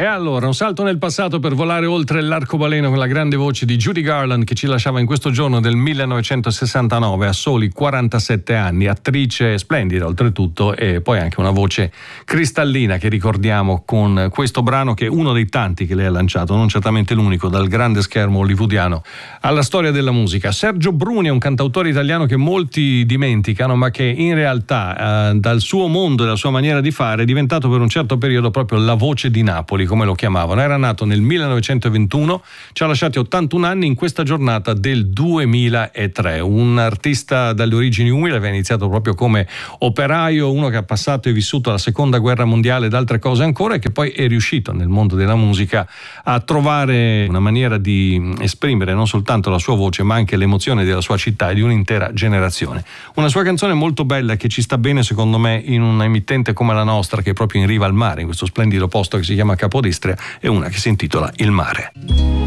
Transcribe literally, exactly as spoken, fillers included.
E allora, un salto nel passato per volare oltre l'arcobaleno con la grande voce di Judy Garland, che ci lasciava in questo giorno del millenovecentosessantanove a soli quarantasette anni, attrice splendida oltretutto, e poi anche una voce cristallina che ricordiamo con questo brano, che è uno dei tanti che lei ha lanciato, non certamente l'unico, dal grande schermo hollywoodiano alla storia della musica. Sergio Bruni è un cantautore italiano che molti dimenticano, ma che in realtà eh, dal suo mondo e dalla sua maniera di fare è diventato per un certo periodo proprio la voce di Napoli, come lo chiamavano. Era nato nel millenovecentoventuno, ci ha lasciati ottantuno anni in questa giornata del duemilatré. Un artista dalle origini umili, aveva iniziato proprio come operaio, uno che ha passato e vissuto la seconda guerra mondiale ed altre cose ancora, e che poi è riuscito nel mondo della musica a trovare una maniera di esprimere non soltanto la sua voce ma anche l'emozione della sua città e di un'intera generazione. Una sua canzone molto bella che ci sta bene secondo me in una emittente come la nostra, che è proprio in riva al mare, in questo splendido posto che si chiama Capodistria, è una che si intitola Il Mare.